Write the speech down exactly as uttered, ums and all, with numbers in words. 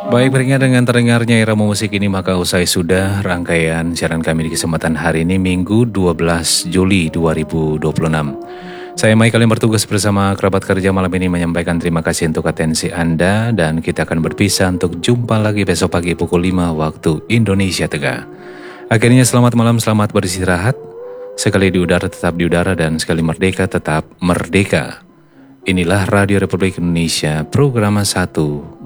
Baik, berikan dengan terdengarnya irama musik ini maka usai sudah rangkaian siaran kami di kesempatan hari ini Minggu dua belas Juli dua ribu dua puluh enam. Saya Mike kalian bertugas bersama kerabat kerja malam ini menyampaikan terima kasih untuk atensi Anda dan kita akan berpisah untuk jumpa lagi besok pagi pukul lima waktu Indonesia Tengah. Akhirnya selamat malam, selamat beristirahat. Sekali di udara tetap di udara dan sekali merdeka tetap merdeka. Inilah Radio Republik Indonesia, program satu